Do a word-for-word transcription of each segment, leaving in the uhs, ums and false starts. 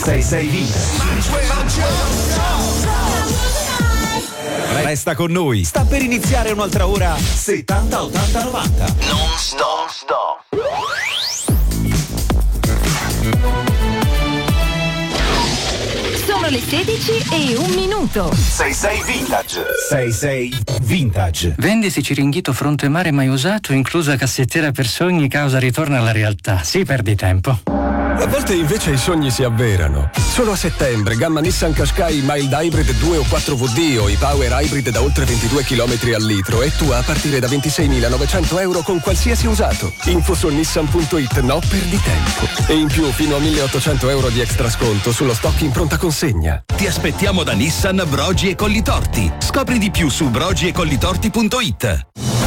sei sei Vintage. Resta con noi, sta per iniziare un'altra ora settanta ottanta novanta. Non stop, stop. Sono le sedici e un minuto. sei sei Vintage. sei sei Vintage. Vendisi Ciringhito fronte mare mai usato, inclusa cassettiera per sogni, causa ritorno alla realtà. Sì, perdi tempo. A volte invece i sogni si avverano. Solo a settembre, gamma Nissan Qashqai Mild Hybrid due o quattro V D o i Power Hybrid da oltre ventidue chilometri al litro e tua a partire da ventiseimilanovecento euro con qualsiasi usato. Info su nissan punto it, no perdi tempo. E in più fino a milleottocento euro di extra sconto sullo stock in pronta consegna. Ti aspettiamo da Nissan Brogi e Collitorti. Scopri di più su brogi e collitorti punto it.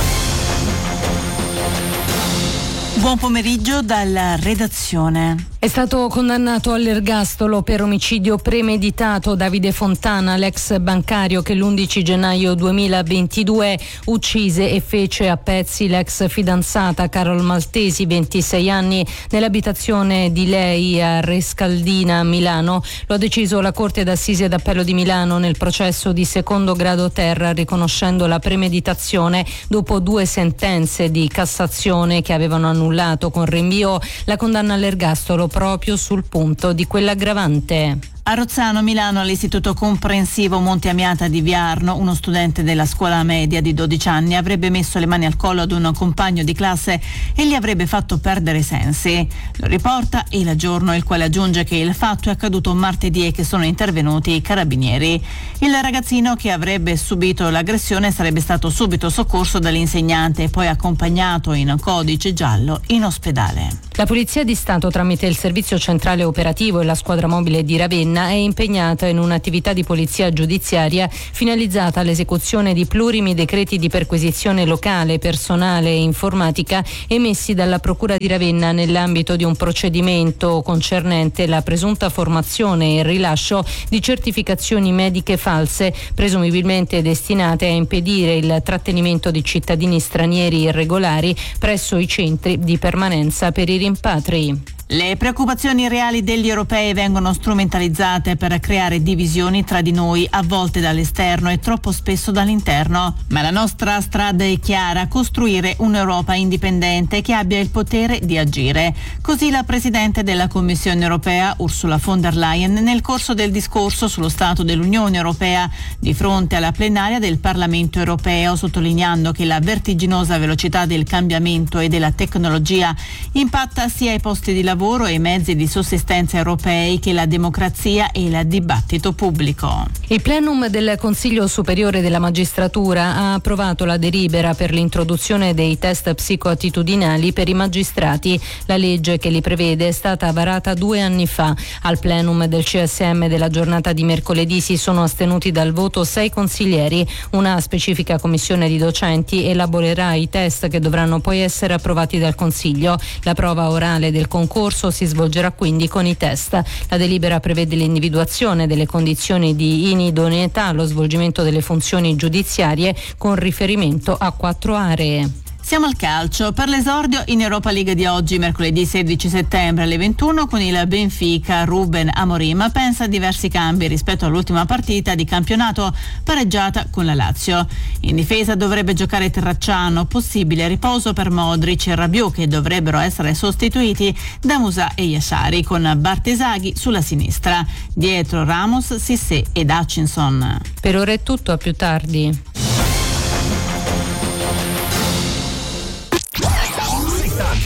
Buon pomeriggio dalla redazione. È stato condannato all'ergastolo per omicidio premeditato Davide Fontana, l'ex bancario che l'undici gennaio duemilaventidue uccise e fece a pezzi l'ex fidanzata Carol Maltesi, ventisei anni, nell'abitazione di lei a Rescaldina, Milano. Lo ha deciso la Corte d'Assise d'Appello di Milano nel processo di secondo grado terra, riconoscendo la premeditazione dopo due sentenze di Cassazione che avevano annullato con rinvio la condanna all'ergastolo proprio sul punto di quell'aggravante. A Rozzano, Milano, all'Istituto Comprensivo Monte Amiata di Viarno, uno studente della scuola media di dodici anni avrebbe messo le mani al collo ad un compagno di classe e gli avrebbe fatto perdere i sensi. Lo riporta Il Giorno, il quale aggiunge che il fatto è accaduto martedì e che sono intervenuti i carabinieri. Il ragazzino che avrebbe subito l'aggressione sarebbe stato subito soccorso dall'insegnante e poi accompagnato in codice giallo in ospedale. La Polizia di Stato, tramite il Servizio Centrale Operativo e la Squadra Mobile di Ravenna, è impegnata in un'attività di polizia giudiziaria finalizzata all'esecuzione di plurimi decreti di perquisizione locale, personale e informatica emessi dalla Procura di Ravenna nell'ambito di un procedimento concernente la presunta formazione e il rilascio di certificazioni mediche false, presumibilmente destinate a impedire il trattenimento di cittadini stranieri irregolari presso i centri di permanenza per i rimpatri. Le preoccupazioni reali degli europei vengono strumentalizzate per creare divisioni tra di noi, a volte dall'esterno e troppo spesso dall'interno. Ma la nostra strada è chiara: costruire un'Europa indipendente che abbia il potere di agire. Così la Presidente della Commissione europea, Ursula von der Leyen, nel corso del discorso sullo Stato dell'Unione Europea di fronte alla plenaria del Parlamento europeo, sottolineando che la vertiginosa velocità del cambiamento e della tecnologia impatta sia ai posti di lavoro lavoro e i mezzi di sussistenza europei che la democrazia e il dibattito pubblico. Il plenum del Consiglio Superiore della Magistratura ha approvato la delibera per l'introduzione dei test psicoattitudinali per i magistrati. La legge che li prevede è stata varata due anni fa. Al plenum del C S M della giornata di mercoledì si sono astenuti dal voto sei consiglieri. Una specifica commissione di docenti elaborerà i test che dovranno poi essere approvati dal Consiglio. La prova orale del concorso si svolgerà quindi con i test. La delibera prevede l'individuazione delle condizioni di inidoneità allo svolgimento delle funzioni giudiziarie con riferimento a quattro aree. Siamo al calcio. Per l'esordio in Europa League di oggi, mercoledì sedici settembre alle ventuno, con il Benfica, Ruben Amorim pensa a diversi cambi rispetto all'ultima partita di campionato pareggiata con la Lazio. In difesa dovrebbe giocare Terracciano, possibile riposo per Modric e Rabiot, che dovrebbero essere sostituiti da Musa e Yashari, con Bartesaghi sulla sinistra. Dietro Ramos, Cissé ed Hutchinson. Per ora è tutto, a più tardi.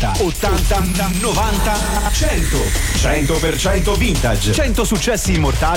ottanta, novanta, cento. cento per cento vintage. cento successi immortali